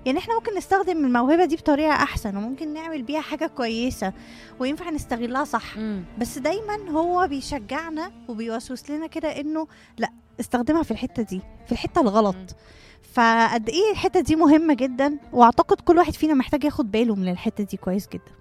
يعني احنا ممكن نستخدم الموهبة دي بطريقة احسن، وممكن نعمل بيها حاجة كويسة وينفع نستغلها صح. بس دايما هو بيشجعنا وبيوسوس لنا كده انه لا، استخدمها في الحتة دي، في الحتة الغلط. فقد ايه الحتة دي مهمة جدا، واعتقد كل واحد فينا محتاج ياخد باله من الحتة دي كويس جدا.